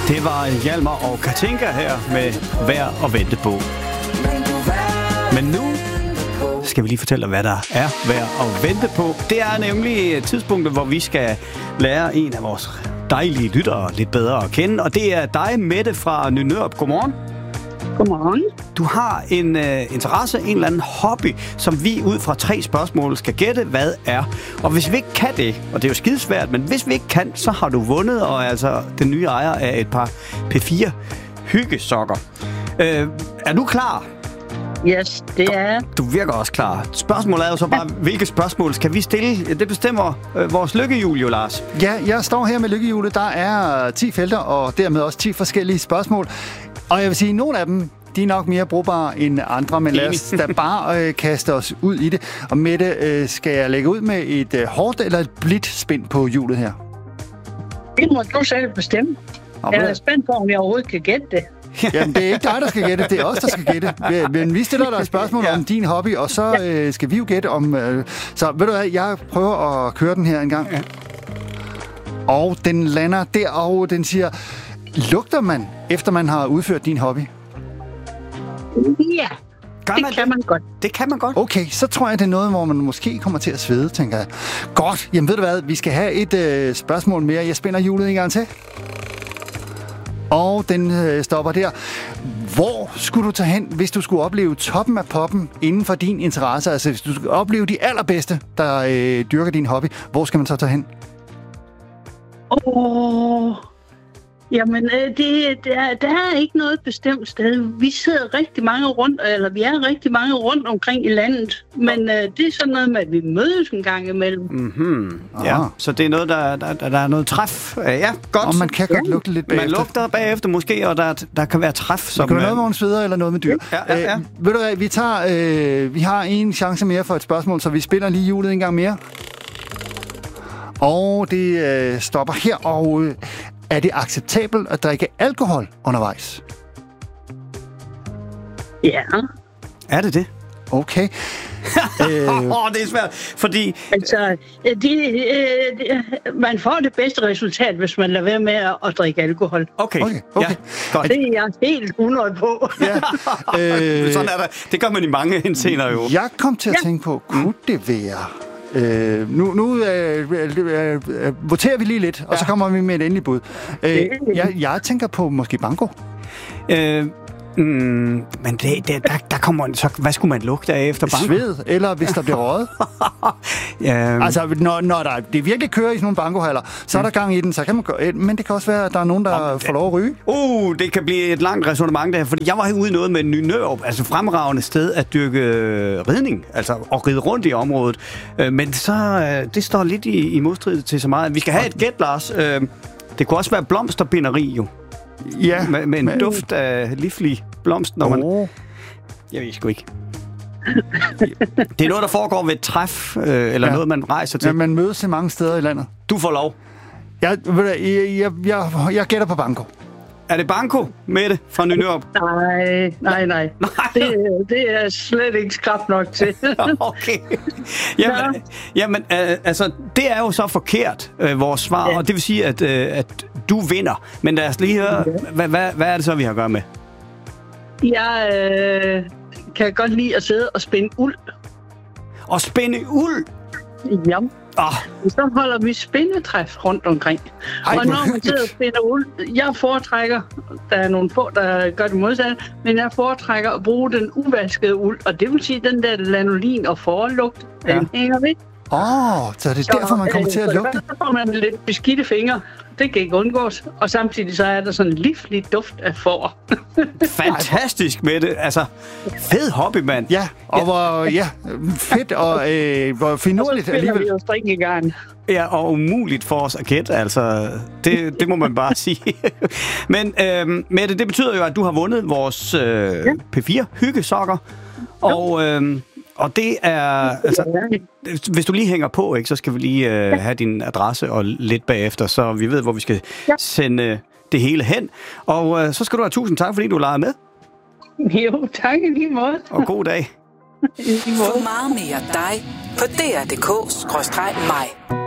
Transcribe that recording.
Det var Hjalmar og Katinka her med Vær og vente på. Men nu skal vi lige fortælle, hvad der er værd at vente på. Det er nemlig tidspunktet, hvor vi skal lære en af vores dejlige lyttere lidt bedre at kende. Og det er dig, Mette fra Nynørup. Godmorgen. Godmorgen. Du har en interesse, en eller anden hobby, som vi ud fra 3 spørgsmål skal gætte, hvad er. Og hvis vi ikke kan det, og det er jo skidesvært, men hvis vi ikke kan, så har du vundet, og er altså den nye ejer af et par P4 hyggesokker. Er du klar? Yes, det er. Du virker også klar. Spørgsmålet er jo så bare, hvilke spørgsmål skal vi stille? Det bestemmer vores lykkehjul jo, Lars. Ja, jeg står her med lykkehjulet. Der er 10 felter, og dermed også 10 forskellige spørgsmål. Og jeg vil sige, at nogle af dem, de er nok mere brugbare end andre, men lad os da bare kaste os ud i det. Og Mette, skal jeg lægge ud med et hårdt eller et blidt spind på hjulet her? Det må du selv bestemme. Jeg er spændt på, om jeg overhovedet kan gætte det. Jamen, det er ikke dig, der skal gætte. Det er os, der skal gætte. Men vi stiller dig et spørgsmål om din hobby, og så skal vi jo gætte om... Så ved du hvad, jeg prøver at køre den her en gang. Ja. Og den lander der, og den siger... Lugter man, efter man har udført din hobby? Ja, det kan man godt. Det kan man godt. Okay, så tror jeg, det er noget, hvor man måske kommer til at svede, tænker jeg. Godt, jamen ved du hvad, vi skal have et spørgsmål mere. Jeg spænder hjulet en gang til. Og den stopper der. Hvor skulle du tage hen, hvis du skulle opleve toppen af poppen inden for din interesse? Altså, hvis du skulle opleve de allerbedste, der dyrker din hobby, hvor skal man så tage hen? Jamen, der er ikke noget bestemt sted. Vi sidder rigtig mange vi er rigtig mange rundt omkring i landet, men det er sådan noget med, at vi mødes en gang imellem. Mm-hmm. Ja, så det er noget, der er noget træf. Ja, godt. Og man kan godt lugte lidt bagefter. Man lugter bagefter måske, og der kan være træf. Som det kan være noget med nogle sveder eller noget med dyr. Ja. Ved du hvad, vi har en chance mere for et spørgsmål, så vi spiller lige hjulet en gang mere. Og det stopper her, og... Er det acceptabelt at drikke alkohol undervejs? Ja. Er det det? Okay. Det er svært, fordi... Altså, man får det bedste resultat, hvis man lader være med at drikke alkohol. Okay. Ja, godt. Det er jeg helt 100 på. Ja. Sådan er det. Det gør man i mange henseender jo. Jeg kom til at tænke på, kunne det være... Nu voterer vi lige lidt, og så kommer vi med et endeligt bud. Jeg tænker på måske banko. Men der kommer så... Hvad skulle man lugte af efter banko? Sved, eller hvis der bliver røget. Altså, når det virkelig kører i sådan nogle bankohaller, så er der gang i den, så kan man gøre... Men det kan også være, at der er nogen, der får lov at ryge. Det kan blive et langt resonemang der, fordi jeg var ude i noget med Nynørup, altså fremragende sted at dyrke ridning, altså at ride rundt i området. Men så det står lidt i modstrid til så meget. Vi skal have et gæt, Lars. Det kunne også være blomsterbinderi, jo. Ja. Med en duft af livlig blomst, når man... Jeg ved sgu ikke. Det er noget, der foregår ved et træf, eller noget, man rejser til. Ja, man mødes i mange steder i landet. Du får lov. Jeg gætter på banko. Er det banko, Mette, fra Nynørup? Nej. Det er slet ikke skrapt nok til. Okay. Jamen, altså, det er jo så forkert, vores svar, og det vil sige, at du vinder. Men lad os lige høre, hvad er det så, vi har at gøre med? Jeg kan godt lide at sidde og spænde uld. Og spænde uld? Ja. Så holder vi spændetræf rundt omkring. Og når man sidder og spænder uld, jeg foretrækker, der er nogle få, der gør det modsatte, men jeg foretrækker at bruge den uvaskede uld, og det vil sige, den der lanolin og forlugt, den hænger ved. Så det er derfor, man kommer til at lugte. Så får man lidt beskidte fingre. Det kan ikke undgås. Og samtidig så er der sådan en livlig duft af får. Fantastisk med det. Altså, fed hobby, mand. Ja, og hvor fedt og hvor finurligt alligevel. Og så strikke i garn. Ja, og umuligt for os at gætte, altså. Det må man bare sige. Men Mette, det betyder jo, at du har vundet vores P4 hyggesokker. Og det er, altså, hvis du lige hænger på, ikke, så skal vi lige have din adresse og lidt bagefter, så vi ved, hvor vi skal sende det hele hen. Og så skal du have tusind tak, fordi du legede med. Jo, tak i lige måde. Og god dag. Få meget mere dig på dr.dk/mig.